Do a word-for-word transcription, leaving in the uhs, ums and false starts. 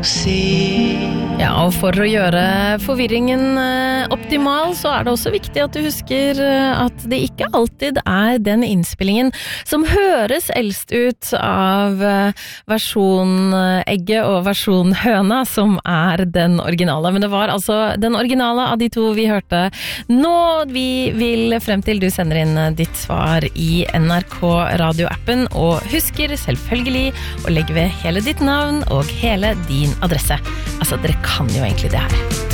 Ja, og for å gjøre forvirringen optimal, så er det også viktig at du husker at det ikke alltid er den innspillingen som høres eldst ut av versjon egget og versjon høna som er den originale. Men det var altså den originale av de to vi hørte nå. Vi vil frem til du sender inn ditt svar i N R K radioappen, og husker selvfølgelig å legge ved hele ditt navn og hele din adresse. Altså, dere kan jo egentlig det her.